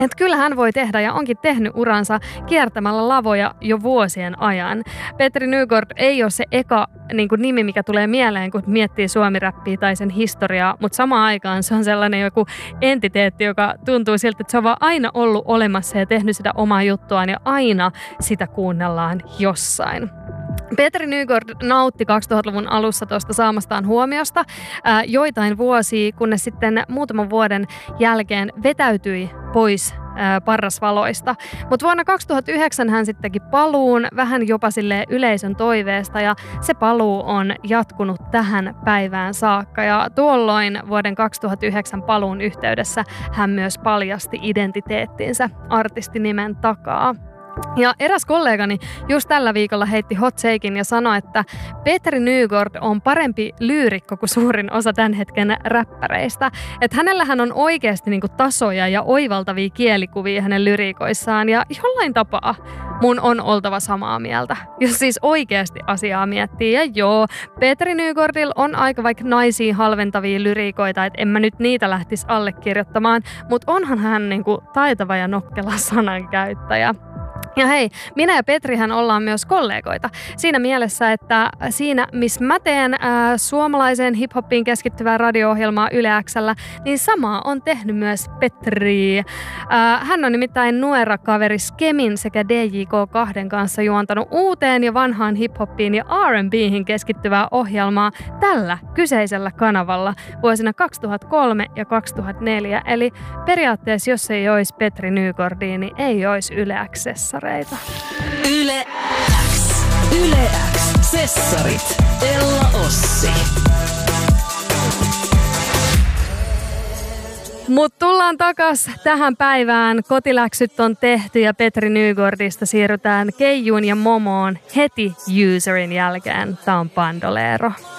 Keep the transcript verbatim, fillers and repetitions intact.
Että kyllä hän voi tehdä ja onkin tehnyt uransa kiertämällä lavoja jo vuosien ajan. Petri Nygård ei ole se eka niin kuin nimi, mikä tulee mieleen, kun miettii suomiräppiä tai sen historiaa, mutta samaan aikaan se on sellainen joku entiteetti, joka tuntuu siltä, että se on vaan aina ollut olemassa ja tehnyt sitä omaa juttuaan ja aina sitä kuunnellaan jossain. Petri Nygård nautti kaksituhattaluvun alussa tuosta saamastaan huomiosta ää, joitain vuosia, kunnes sitten muutaman vuoden jälkeen vetäytyi pois ää, parrasvaloista. Mutta vuonna kaksituhattayhdeksän hän sitten teki paluun vähän jopa silleen yleisön toiveesta ja se paluu on jatkunut tähän päivään saakka. Ja tuolloin vuoden kaksituhattayhdeksän paluun yhteydessä hän myös paljasti identiteettinsä artistinimen takaa. Ja eräs kollegani just tällä viikolla heitti hot taken ja sanoi, että Petri Nygård on parempi lyyrikko kuin suurin osa tämän hetken räppäreistä. Että hänellähän on oikeasti niinku tasoja ja oivaltavia kielikuvia hänen lyriikoissaan ja jollain tapaa mun on oltava samaa mieltä. Jos siis oikeasti asiaa miettii. Ja joo, Petri Nygårdilla on aika vaikka naisiin halventavia lyriikoita, että en mä nyt niitä lähtisi allekirjoittamaan, mutta onhan hän niinku taitava ja nokkela sanankäyttäjä. Ja hei, minä ja Petrihän ollaan myös kollegoita. Siinä mielessä, että siinä missä mä teen ää, suomalaiseen hip-hoppiin keskittyvää radio-ohjelmaa Yle X:llä, niin samaa on tehnyt myös Petri. Ää, hän on nimittäin Nuera-kaveri Skemin sekä D J K kahden kanssa juontanut uuteen ja vanhaan hip-hoppiin ja R and B:hin keskittyvää ohjelmaa tällä kyseisellä kanavalla vuosina kaksituhattakolme ja kaksituhattaneljä. Eli periaatteessa, jos ei olisi Petri Nygårdia, niin ei olisi Yle X:ssä. Yle X. Yle X. Sessarit. Ella Ossi. Mut tullaan takas tähän päivään. Kotiläksyt on tehty ja Petri Nygårdista siirrytään Keijuun ja Momoon heti Userin jälkeen. Tää on Bandolero.